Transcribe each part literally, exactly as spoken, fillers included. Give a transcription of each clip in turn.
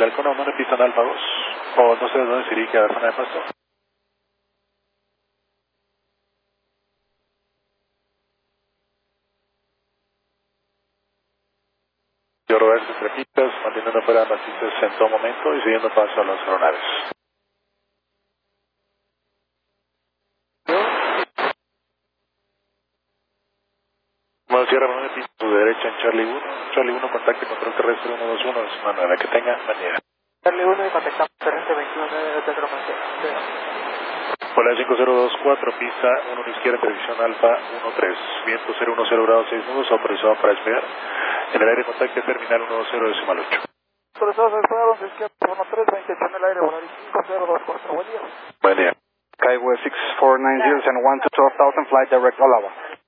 El Halcón a uno en pista en Alfa dos, o no sé de dónde se dirige a la zona de pasto. Yo Roberto entre pistas, manteniendo fuera ambas pistas en todo momento y siguiendo paso a las aeronaves. Bueno, cierra Romeo de pista, su derecha en Charlie uno, Charlie uno, contacte control terrestre uno dos uno, es Manuela, que tenga manera. Charlie uno y contactamos terrestre veintiuno de Centro Manchester. Hola cinco cero dos cuatro, pista uno a la izquierda, dirección Alfa uno tres, viento cero uno cero grados seis nudos, autorizado para despegar. En el aire contacte terminal uno dos cero decimal ocho. Autorizado para despegar, once izquierda uno tres, veintiocho en el aire, volar cinco cero dos cuatro, buen día. Buen día. Skywest six four nine zero and one to twelve thousand, flight direct Olava.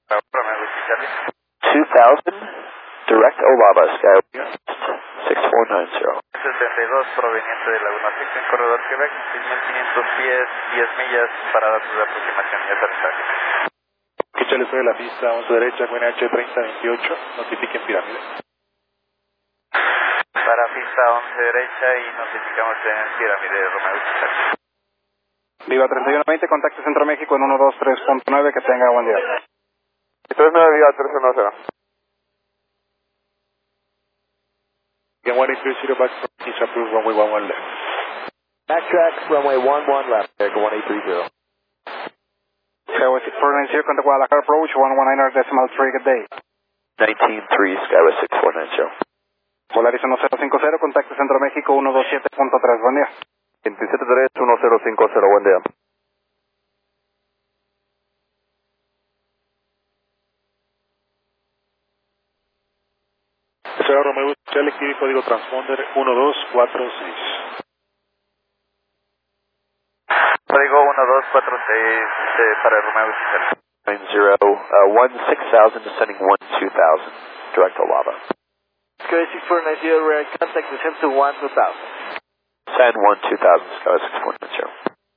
two thousand, direct Olava, Skywest six four nine zero. setenta y dos proveniente de Laguna Seca en corredor Quebec, seis mil quinientos pies, diez millas para datos de aproximación y aterrizaje. Que chale sobre la pista, vamos a derecha, Q N H treinta veintiocho, notifiquen pirámide. Para pista once derecha y notificamos en pirámide Romeo Vicente. Viva treinta y uno veinte, contacte Centro México en uno dos tres punto nueve, que tenga buen día. tres nueve, Viva tres uno cero. Again, one eight three zero back from East approved runway one one left. Backtrack, runway one one left, America one eight three zero. Skywest six four nine zero, contact Guadalajara approach, one one nine decimal three, good day. nineteen three, Skywest six four nine zero. Volaris uno cero cinco cero, contacte Centro México uno dos siete punto tres, buen día. veintisiete tres, uno cero cinco cero, buen día. Será Romeo Vicente, código transponder uno dos cuatro seis. Código uno dos cuatro seis eh, para Romeo Vicente. nine zero, uh, one six thousand, descending one two thousand, direct Olava. Skywest six four nine zero, rear contact descent to one two thousand. Send one two thousand, Skywest six four nine zero.